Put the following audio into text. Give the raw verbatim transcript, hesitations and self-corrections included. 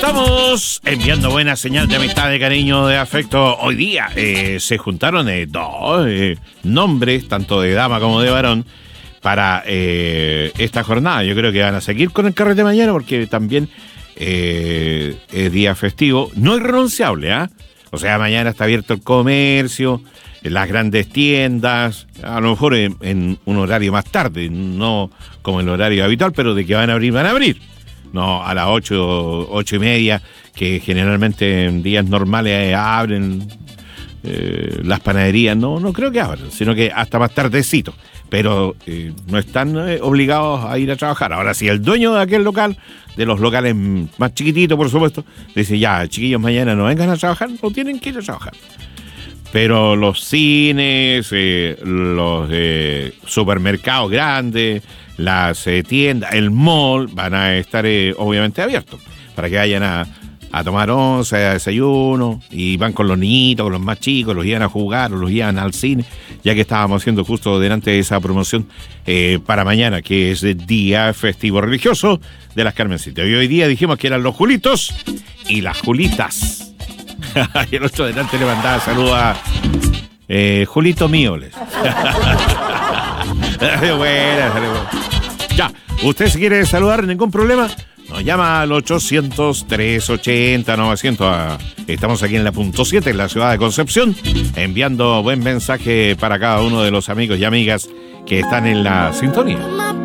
estamos enviando buena señal de amistad, de cariño, de afecto. Hoy día eh, se juntaron eh, dos eh, nombres, tanto de dama como de varón, para eh, esta jornada. Yo creo que van a seguir con el carrete mañana porque también eh, es día festivo. No irrenunciable, ¿ah? ¿eh? O sea, mañana está abierto el comercio, las grandes tiendas, a lo mejor en, en un horario más tarde, no como el horario habitual, pero de que van a abrir, van a abrir. No, a las ocho, ocho y media, que generalmente en días normales abren eh, las panaderías. No, no creo que abran, sino que hasta más tardecito. Pero eh, no están eh, obligados a ir a trabajar. Ahora, si el dueño de aquel local, de los locales más chiquititos, por supuesto, dice, ya, chiquillos, mañana no vengan a trabajar, no tienen que ir a trabajar. Pero los cines, eh, los eh, supermercados grandes, las eh, tiendas, el mall, van a estar eh, obviamente abiertos para que vayan a, a tomar once, a desayuno, y van con los niñitos, con los más chicos, los llevan a jugar, o los llevan al cine, ya que estábamos haciendo justo delante de esa promoción eh, para mañana, que es el día festivo religioso de las Carmencitas. Y hoy día dijimos que eran los Julitos y las Julitas. Y el otro delante le mandaba saludos a eh, Julito Míoles. Buena, ya, usted si quiere saludar, ningún problema, nos llama al ochocientos, trescientos ochenta, novecientos. Estamos aquí en la punto siete, en la ciudad de Concepción, enviando buen mensaje para cada uno de los amigos y amigas que están en la sintonía.